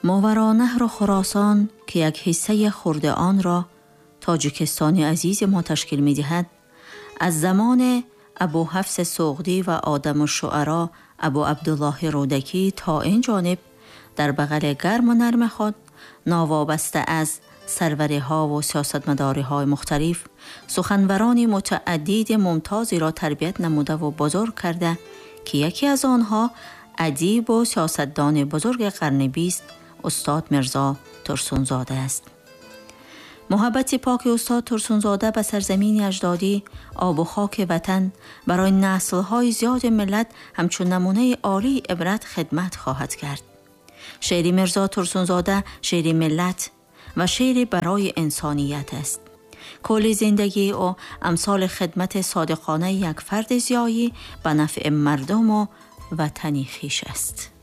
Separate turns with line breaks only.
ماورانهر و خراسان که یک حصه خرد آن را تاجیکستان عزیز ما تشکیل می دهد، از زمان ابو حفص سغدی و آدم الشعرا ابو عبدالله رودکی تا این جانب در بغل گرم و نرم خود، ناوابسته از سروری ها و سیاستمداری های مختلف، سخنوران متعدد ممتازی را تربیت نموده و بزرگ کرده که یکی از آنها ادیب و سیاستدان بزرگ قرن 20 استاد میرزا ترسونزاده است. محبت پاک استاد ترسونزاده به سرزمین اجدادی، آب و خاک وطن برای نسل‌های زیاد ملت همچون نمونه عالی عبرت خدمت خواهد کرد. شعر میرزا ترسونزاده شعر ملت و شعر برای انسانیت است. کل زندگی او امثال خدمت صادقانه یک فرد زیایی به نفع مردم و وطن خویش است.